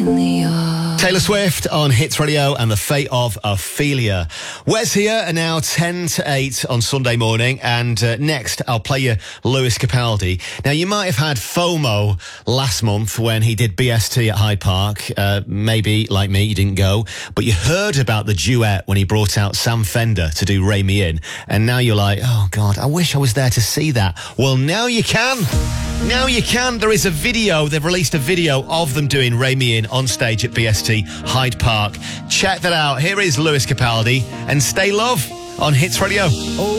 Ophelia. Taylor Swift on Hits Radio and The Fate of Ophelia. Wes here, and now 10 to 8 on Sunday morning. And next, I'll play you Lewis Capaldi. Now, you might have had FOMO last month when he did BST at Hyde Park. Maybe, like me, you didn't go. But you heard about the duet when he brought out Sam Fender to do Ray Me In. And now you're like, oh, God, I wish I was there to see that. Well, now you can. Now you can. There is a video. They've released a video of them doing Ray Me In on stage at BST Hyde Park. Check that out. Here is Lewis Capaldi and Stay Love on Hits Radio.